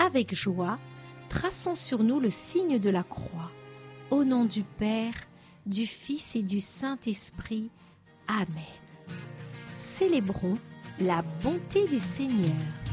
avec joie, traçons sur nous le signe de la croix. Au nom du Père, du Fils et du Saint-Esprit. Amen. Célébrons la bonté du Seigneur.